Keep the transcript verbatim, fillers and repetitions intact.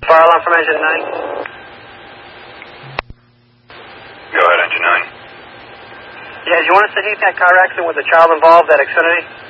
Fire alarm from engine nine. Go ahead, engine nine. Yeah, do you want us to heat that car accident with the child involved at Xfinity?